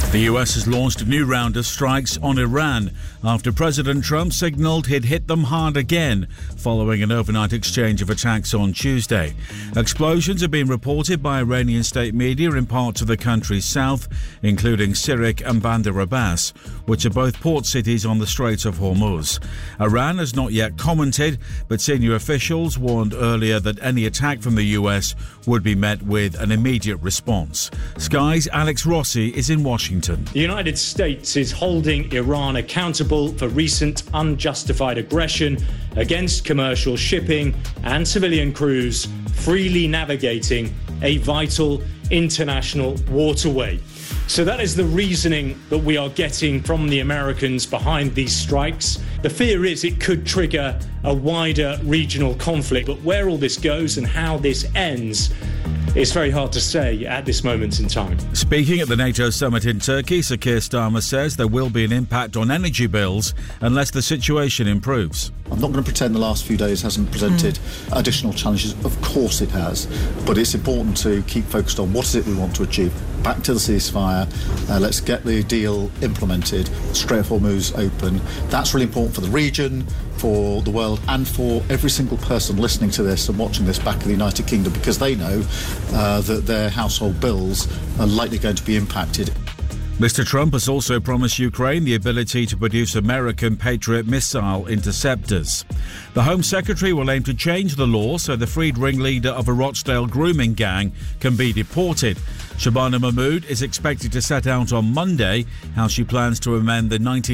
The US has launched a new round of strikes on Iran after President Trump signalled he'd hit them hard again following an overnight exchange of attacks on Tuesday. Explosions have been reported by Iranian state media in parts of the country's south, including Sirik and Bandar Abbas, which are both port cities on the Strait of Hormuz. Iran has not yet commented, but senior officials warned earlier that any attack from the US would be met with an immediate response. Sky's Alex Rossi is in Washington. The United States is holding Iran accountable for recent unjustified aggression against commercial shipping and civilian crews freely navigating a vital international waterway. So that is the reasoning that we are getting from the Americans behind these strikes. The fear is it could trigger a wider regional conflict, but where all this goes and how this ends, it's very hard to say at this moment in time. Speaking at the NATO summit in Turkey, Sir Keir Starmer says there will be an impact on energy bills unless the situation improves. I'm not going to pretend the last few days hasn't presented additional challenges. Of course it has. But it's important to keep focused on what is it we want to achieve. Back to the ceasefire. Let's get the deal implemented. Strait of Hormuz open. That's really important for the region, for the world, and for every single person listening to this and watching this back in the United Kingdom, because they know that their household bills are likely going to be impacted. Mr. Trump has also promised Ukraine the ability to produce American Patriot missile interceptors. The Home Secretary will aim to change the law so the freed ringleader of a Rochdale grooming gang can be deported. Shabana Mahmood is expected to set out on Monday how she plans to amend the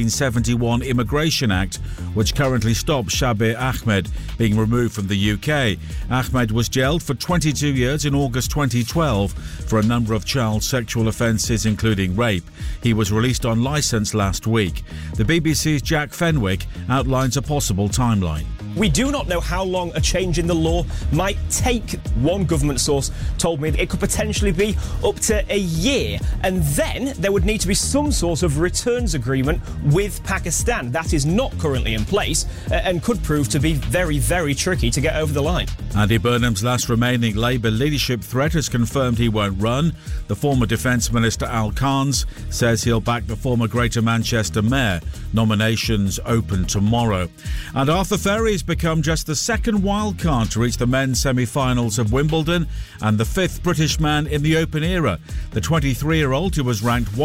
1971 Immigration Act, which currently stops Shabir Ahmed being removed from the UK. Ahmed was jailed for 22 years in August 2012 for a number of child sexual offences, including rape. He was released on licence last week. The BBC's Jack Fenwick outlines a possible timeline. We do not know how long a change in the law might take. One government source told me that it could potentially be up to a year, and then there would need to be some sort of returns agreement with Pakistan. That is not currently in place and could prove to be very, very tricky to get over the line. Andy Burnham's last remaining Labour leadership threat has confirmed he won't run. The former Defence Minister Al Carnes says he'll back the former Greater Manchester Mayor. Nominations open tomorrow. And Arthur Ferry has become just the second wildcard to reach the men's semi-finals of Wimbledon and the fifth British man in the Open era. The 23-year-old, who was ranked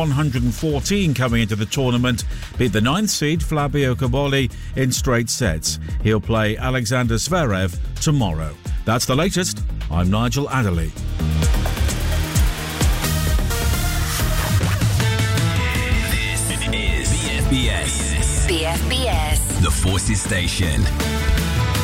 114 coming into the tournament, beat the 9th seed Fabio Cobolli in straight sets. He'll play Alexander Zverev tomorrow. That's the latest. I'm Nigel Adderley. This is BFBS. The Forces Station.